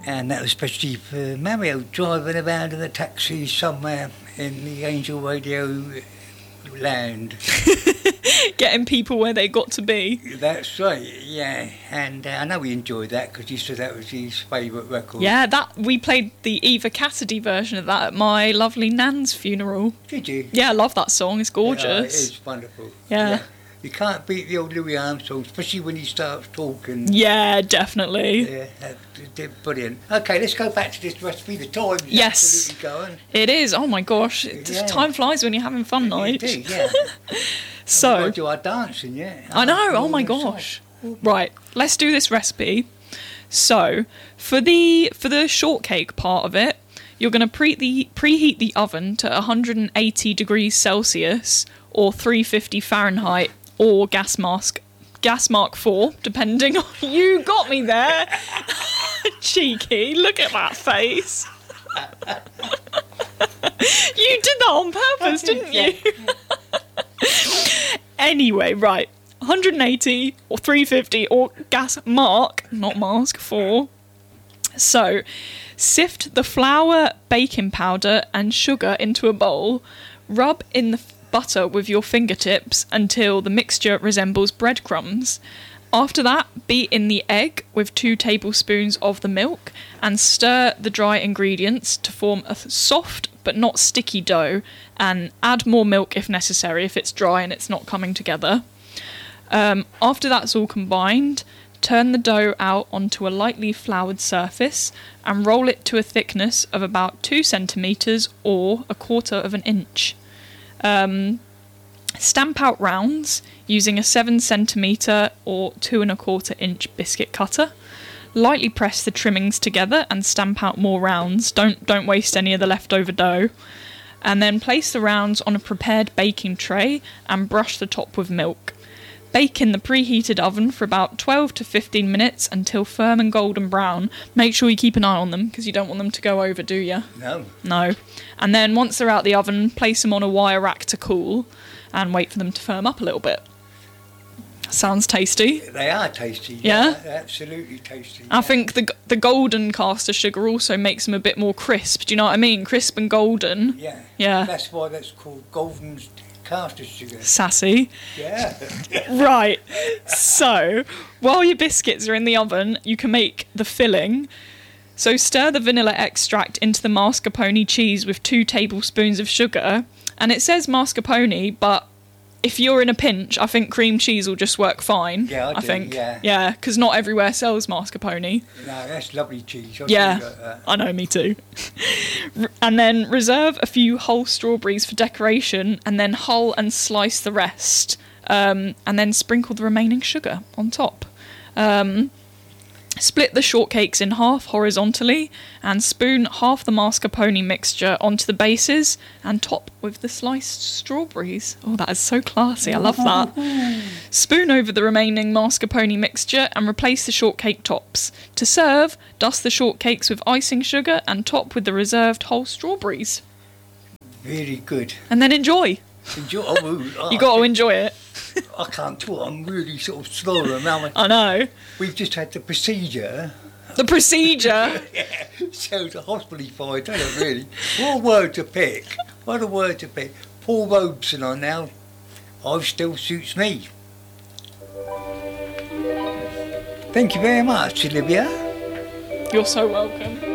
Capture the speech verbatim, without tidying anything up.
And that was especially for Mario, driving around in a taxi somewhere in the Angel Radio land. Getting people where they got to be. That's right, yeah. And uh, I know he enjoyed that because he said that was his favourite record. Yeah, that we played the Eva Cassidy version of that at my lovely Nan's funeral. Did you? Yeah, I love that song. It's gorgeous. Yeah, it is wonderful. Yeah. yeah. You can't beat the old Louis Armstrong, especially when he starts talking. Yeah, definitely. Yeah, they're brilliant. Okay, let's go back to this recipe. The time is yes. absolutely going. It is. Oh my gosh. Yeah. Time flies when you're having fun, night. It do, yeah. So, we've got to do our dancing, yeah. I know. Oh my gosh. Right, let's do this recipe. So, for the for the shortcake part of it, you're going to pre the preheat the oven to one hundred eighty degrees Celsius or three fifty Fahrenheit. Or gas mask, gas mark four, depending on... You got me there. Cheeky, look at that face. You did that on purpose, didn't you? Anyway, right. one hundred eighty or three fifty or gas mark, not mask, four. So, sift the flour, baking powder and sugar into a bowl. Rub in the butter with your fingertips until the mixture resembles breadcrumbs. After that, beat in the egg with two tablespoons of the milk and stir the dry ingredients to form a soft but not sticky dough, and add more milk if necessary if it's dry and it's not coming together. Um, after that's all combined, turn the dough out onto a lightly floured surface and roll it to a thickness of about two centimetres or a quarter of an inch. Um, stamp out rounds using a seven centimetre or two and a quarter inch biscuit cutter. Lightly press the trimmings together and stamp out more rounds. Don't don't waste any of the leftover dough. And then place the rounds on a prepared baking tray and brush the top with milk. Bake in the preheated oven for about twelve to fifteen minutes until firm and golden brown. Make sure you keep an eye on them because you don't want them to go over, do you? No. No. And then once they're out the oven, place them on a wire rack to cool and wait for them to firm up a little bit. Sounds tasty. They are tasty. Yeah? yeah absolutely tasty. I yeah. think the the golden caster sugar also makes them a bit more crisp. Do you know what I mean? Crisp and golden. Yeah. Yeah. That's why that's called golden caster sugar. Sassy. Yeah. Right. So, while your biscuits are in the oven, you can make the filling. So stir the vanilla extract into the mascarpone cheese with two tablespoons of sugar. And it says mascarpone, but if you're in a pinch, I think cream cheese will just work fine. Yeah, I, I do, think. yeah. Yeah, because not everywhere sells mascarpone. No, that's lovely cheese. I Yeah, do like that. I know, me too. And then reserve a few whole strawberries for decoration, and then hull and slice the rest. Um, and then sprinkle the remaining sugar on top. Um, split the shortcakes in half horizontally and spoon half the mascarpone mixture onto the bases and top with the sliced strawberries. Oh, that is so classy. I love that. Spoon over the remaining mascarpone mixture and replace the shortcake tops. To serve, dust the shortcakes with icing sugar and top with the reserved whole strawberries. Really good. And then enjoy. Enjoy. Oh, oh, You got to enjoy it. I can't talk. I'm really sort of slow around. I know. We've just had the procedure. The procedure. Yeah, so the hospitalified, don't it, really? What a word to pick. What a word to pick. Paul Robeson on now. I still suits me. Thank you very much, Olivia. You're so welcome.